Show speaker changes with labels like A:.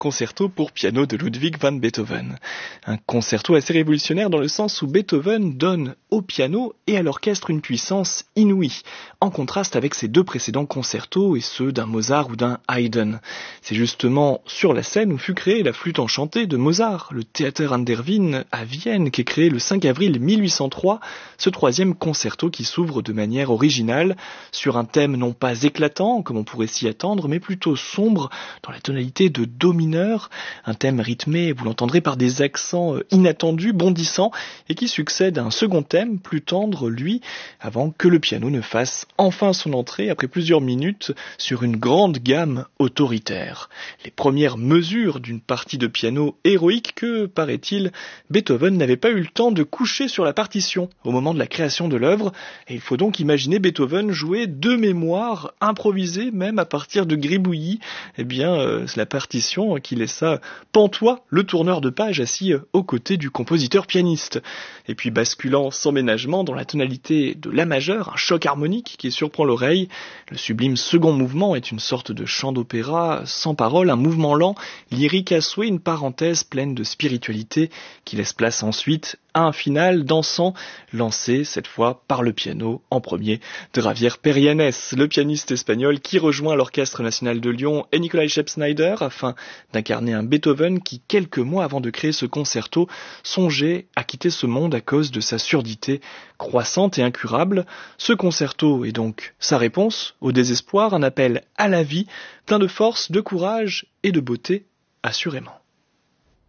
A: concerto pour piano de Ludwig van Beethoven. Un concerto assez révolutionnaire dans le sens où Beethoven donne au piano et à l'orchestre une puissance inouïe, en contraste avec ses deux précédents concertos et ceux d'un Mozart ou d'un Haydn. C'est justement sur la scène où fut créée la flûte enchantée de Mozart, le Theater an der Wien à Vienne, qui est créé le 5 avril 1803, ce troisième concerto qui s'ouvre de manière originale sur un thème non pas éclatant, comme on pourrait s'y attendre, mais plutôt sombre, dans la tonalité de do mineur, un thème rythmé, vous l'entendrez, par des accents inattendus, bondissants, et qui succède à un second thème, plus tendre, lui, avant que le piano ne fasse enfin son entrée, après plusieurs minutes, sur une grande gamme autoritaire. Les premières mesures d'une partie de piano héroïque que, paraît-il, Beethoven n'avait pas eu le temps de coucher sur la partition au moment de la création de l'œuvre, et il faut donc imaginer Beethoven jouer de mémoire, improvisée même à partir de gribouillis. C'est la partition qui laissa Pantois, le tourneur de page, assis aux côtés du compositeur pianiste. Et puis basculant sans ménagement dans la tonalité de la majeure, un choc harmonique qui surprend l'oreille. Le sublime second mouvement est une sorte de chant d'opéra sans parole, un mouvement lent, lyrique à souhait, une parenthèse pleine de spiritualité qui laisse place ensuite à un final dansant, lancé cette fois par le piano en premier de Javier Perianes, le pianiste espagnol qui rejoint l'Orchestre national de Lyon et Nikolai Scheps-Snyder afin d'incarner un Beethoven qui, quelques mois avant de créer ce concerto, songeait à quitter ce monde à cause de sa surdité croissante et incurable. Ce concerto est donc sa réponse au désespoir, un appel à la vie, plein de force, de courage et de beauté, assurément.